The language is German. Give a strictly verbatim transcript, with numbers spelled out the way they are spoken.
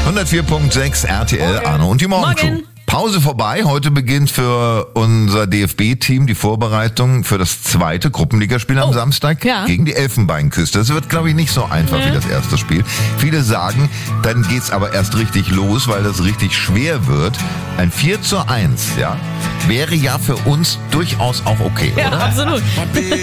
hundertvier Komma sechs R T L, Morgen. Arno und die Morgencrew. Morgen. Pause vorbei. Heute beginnt für unser D F B-Team die Vorbereitung für das zweite Gruppenligaspiel am Oh, Samstag ja. gegen die Elfenbeinküste. Das wird, glaube ich, nicht so einfach Nee. wie das erste Spiel. Viele sagen, dann geht's aber erst richtig los, weil das richtig schwer wird. Ein vier zu eins, ja, wäre ja für uns durchaus auch okay, Ja, oder? absolut.